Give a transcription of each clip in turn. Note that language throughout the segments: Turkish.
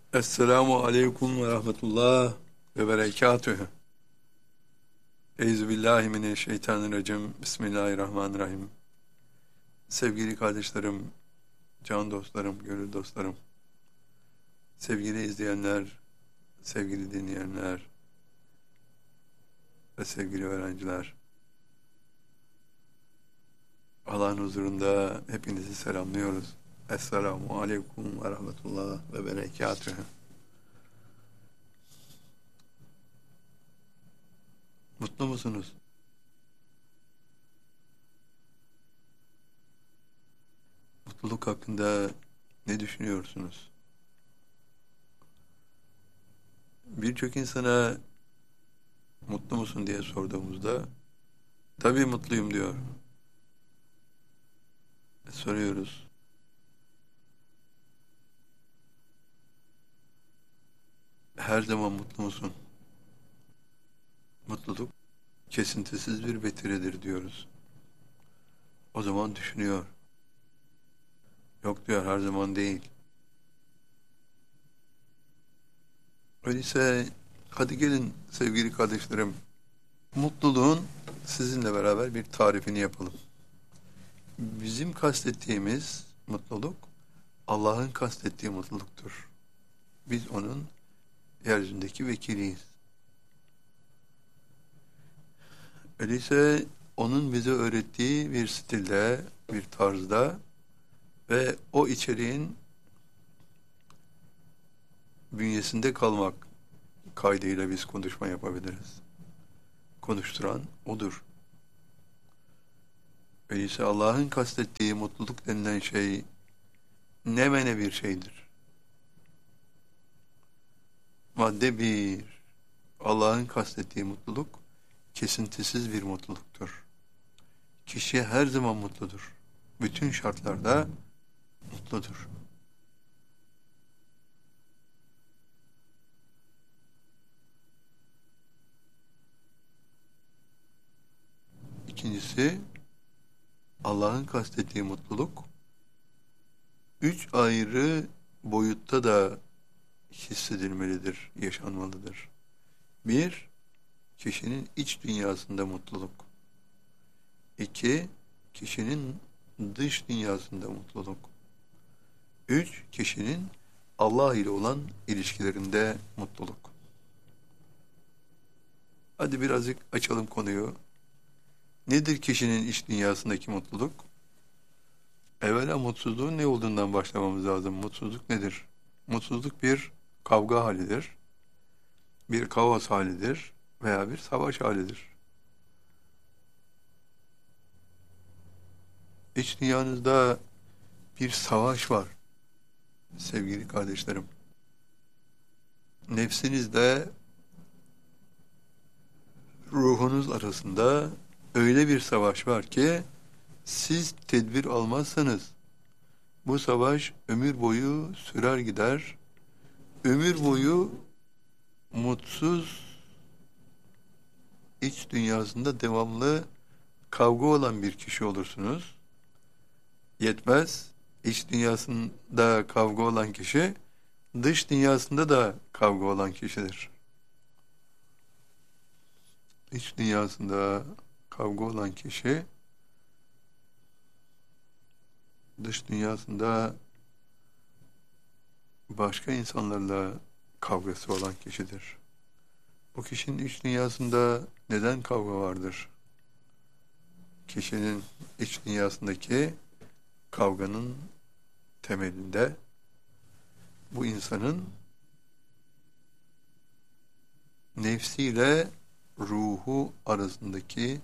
Esselamu aleyküm ve rahmetullah ve berekatühü. Euzubillahimineşşeytanirracim. Bismillahirrahmanirrahim. Sevgili kardeşlerim, can dostlarım, gönül dostlarım, sevgili izleyenler, sevgili dinleyenler ve sevgili öğrenciler. Allah'ın huzurunda hepinizi selamlıyoruz. Esselamu aleyküm ve rahmetullah ve berekatühü. Mutlu musunuz? Mutluluk hakkında ne düşünüyorsunuz? Birçok insana mutlu musun diye sorduğumuzda tabii mutluyum diyor. Soruyoruz. Her zaman mutlu musun? Mutluluk kesintisiz bir betiridir diyoruz. O zaman düşünüyor. Yok diyor, her zaman değil. Öyleyse hadi gelin sevgili kardeşlerim, mutluluğun sizinle beraber bir tarifini yapalım. Bizim kastettiğimiz mutluluk Allah'ın kastettiği mutluluktur. Biz onun yeryüzündeki vekiliyiz. Öyleyse onun bize öğrettiği bir stilde, bir tarzda ve o içeriğin bünyesinde kalmak kaydıyla biz konuşma yapabiliriz. Konuşturan odur. Öyleyse Allah'ın kastettiği mutluluk denilen şey ne mene bir şeydir. Madde 1. Allah'ın kastettiği mutluluk kesintisiz bir mutluluktur. Kişi her zaman mutludur. Bütün şartlarda mutludur. İkincisi, Allah'ın kastettiği mutluluk, 3 ayrı boyutta da hissedilmelidir, yaşanmalıdır. 1. Kişinin iç dünyasında mutluluk. 2. Kişinin dış dünyasında mutluluk. 3. Kişinin Allah ile olan ilişkilerinde mutluluk. Hadi birazcık açalım konuyu. Nedir kişinin iç dünyasındaki mutluluk? Evvela mutsuzluğun ne olduğundan başlamamız lazım. Mutsuzluk nedir? Mutsuzluk bir kavga halidir, bir kaos halidir veya bir savaş halidir. İç dünyanızda bir savaş var sevgili kardeşlerim. Nefsinizle ruhunuz arasında öyle bir savaş var ki siz tedbir almazsanız bu savaş ömür boyu sürer gider. Ömür boyu mutsuz, iç dünyasında devamlı kavga olan bir kişi olursunuz. Yetmez, iç dünyasında kavga olan kişi, dış dünyasında da kavga olan kişidir. İç dünyasında kavga olan kişi, dış dünyasında başka insanlarla kavgası olan kişidir. Bu kişinin iç dünyasında neden kavga vardır? Kişinin iç dünyasındaki kavganın temelinde bu insanın nefsiyle ruhu arasındaki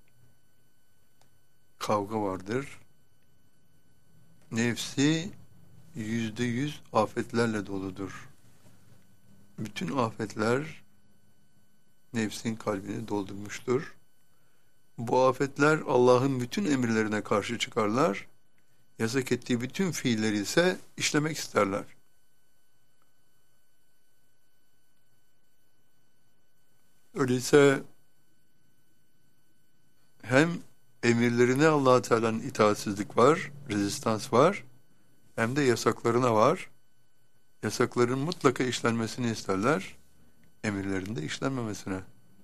kavga vardır. Nefsi %100 afetlerle doludur. Bütün afetler nefsin kalbini doldurmuştur. Bu afetler Allah'ın bütün emirlerine karşı çıkarlar. Yasak ettiği bütün fiilleri ise işlemek isterler. Öyleyse hem emirlerine Allah-u Teala'nın itaatsizlik var, rezistans var, hem de yasaklarına var. Yasakların mutlaka işlenmesini isterler, emirlerin de işlenmemesine.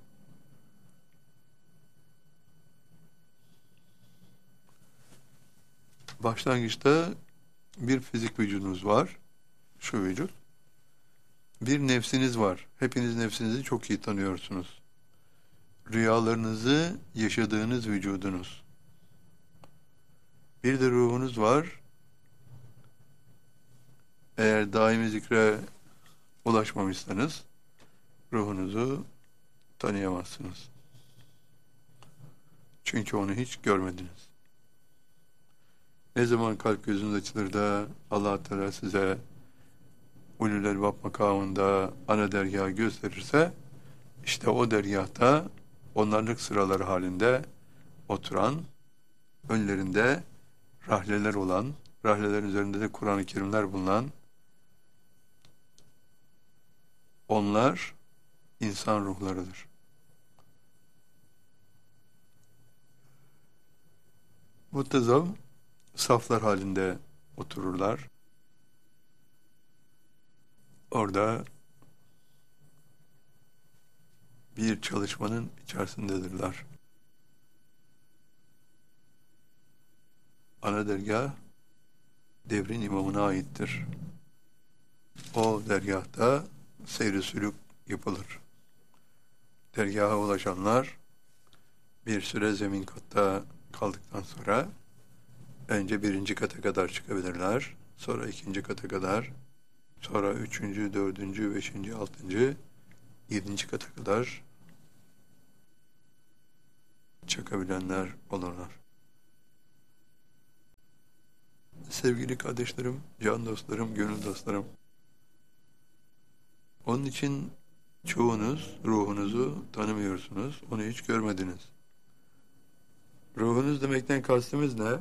Başlangıçta bir fizik vücudunuz var, şu vücut. Bir nefsiniz var. Hepiniz nefsinizi çok iyi tanıyorsunuz. Rüyalarınızı yaşadığınız vücudunuz. Bir de ruhunuz var. Eğer daimi zikre ulaşmamışsanız ruhunuzu tanıyamazsınız. Çünkü onu hiç görmediniz. Ne zaman kalp gözünüz açılır da Allah Teala size Ulul Elbab makamında ana dergahı gösterirse, işte o dergahta onlarlık sıraları halinde oturan, önlerinde rahleler olan, rahlelerin üzerinde de Kur'an-ı Kerimler bulunan, onlar insan ruhlarıdır. Muntazam saflar halinde otururlar. Orada bir çalışmanın içerisindedirler. Ana dergah devrin imamına aittir. O dergahta seyr-i sülük yapılır. Dergaha ulaşanlar bir süre zemin katta kaldıktan sonra önce birinci kata kadar çıkabilirler. Sonra ikinci kata kadar, sonra üçüncü, dördüncü, beşinci, altıncı, yedinci kata kadar çıkabilenler olurlar. Sevgili kardeşlerim, can dostlarım, gönül dostlarım, onun için çoğunuz ruhunuzu tanımıyorsunuz, onu hiç görmediniz. Ruhunuz demekten kastımız ne?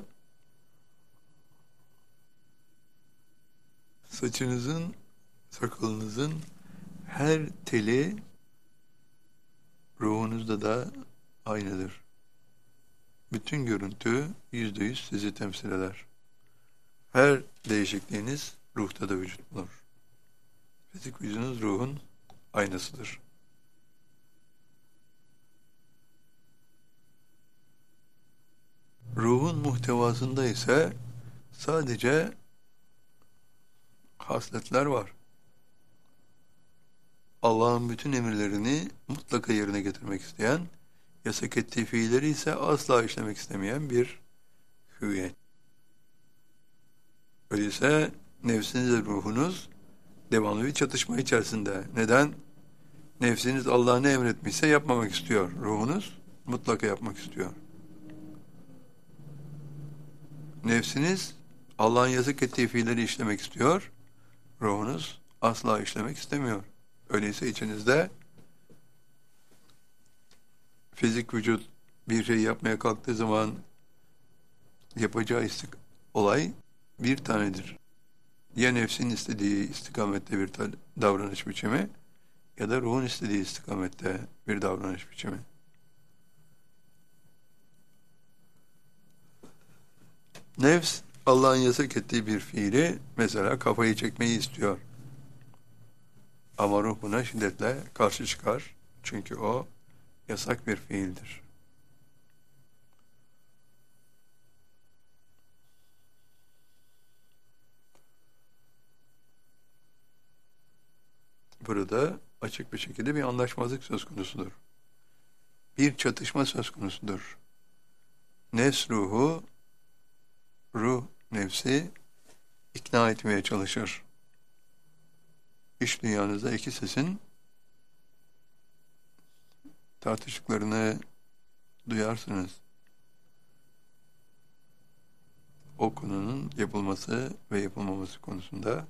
Saçınızın, sakalınızın her teli ruhunuzda da aynıdır. Bütün görüntü %100 sizi temsil eder. Her değişikliğiniz ruhta da vücut bulur. Fizik vücudunuz ruhun aynasıdır. Ruhun muhtevasında ise sadece hasletler var. Allah'ın bütün emirlerini mutlaka yerine getirmek isteyen, yasak ettiği fiilleri ise asla işlemek istemeyen bir hüviyet. Öyleyse nefsinizle ruhunuz devamlı bir çatışma içerisinde. Neden? Nefsiniz Allah ne emretmişse yapmamak istiyor. Ruhunuz mutlaka yapmak istiyor. Nefsiniz Allah'ın yasak ettiği fiilleri işlemek istiyor. Ruhunuz asla işlemek istemiyor. Öyleyse içinizde fizik vücut bir şey yapmaya kalktığı zaman yapacağı olay bir tanedir. Ya nefsin istediği istikamette bir davranış biçimi ya da ruhun istediği istikamette bir davranış biçimi. Nefs Allah'ın yasak ettiği bir fiili, mesela kafayı çekmeyi istiyor. Ama ruh buna şiddetle karşı çıkar. Çünkü o yasak bir fiildir. Burada açık bir şekilde bir anlaşmazlık söz konusudur. Bir çatışma söz konusudur. Nefs ruhu, ruh nefsi ikna etmeye çalışır. İç dünyanızda iki sesin tartıştıklarını duyarsınız. O konunun yapılması ve yapılmaması konusunda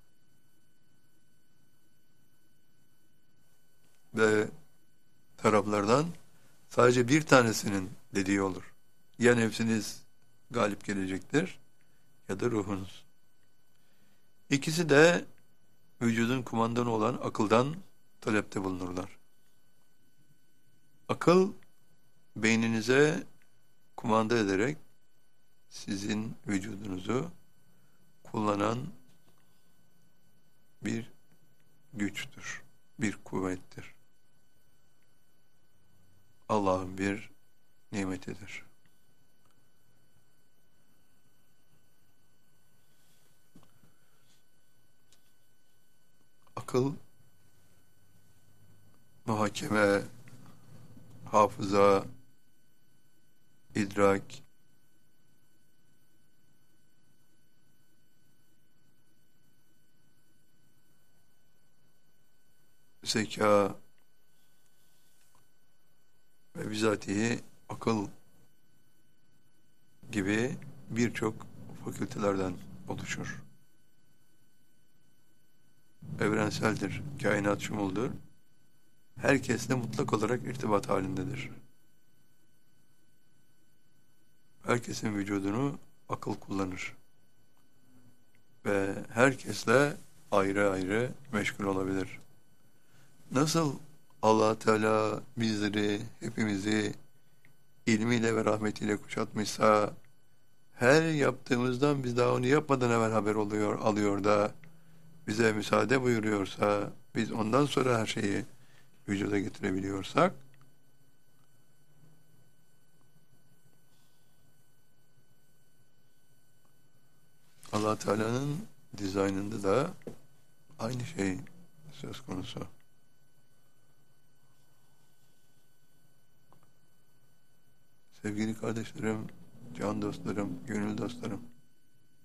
ve taraflardan sadece bir tanesinin dediği olur. Ya nefsiniz galip gelecektir ya da ruhunuz. İkisi de vücudun kumandanı olan akıldan talepte bulunurlar. Akıl beyninize kumanda ederek sizin vücudunuzu kullanan bir güçtür, bir kuvvettir. Allah'ın bir nimetidir. Akıl, muhakeme, hafıza, idrak, zeka ve bizatihi akıl gibi birçok fakültelerden oluşur. Evrenseldir, kainat şumuldur. Herkesle mutlak olarak irtibat halindedir. Herkesin vücudunu akıl kullanır. Ve herkesle ayrı ayrı meşgul olabilir. Nasıl Allah Teala bizleri, hepimizi ilmiyle ve rahmetiyle kuşatmışsa, her yaptığımızdan biz daha onu yapmadan evvel haber alıyor da bize müsaade buyuruyorsa, biz ondan sonra her şeyi vücuda getirebiliyorsak, Allah Teala'nın dizaynında da aynı şey söz konusu. Sevgili kardeşlerim, can dostlarım, gönül dostlarım,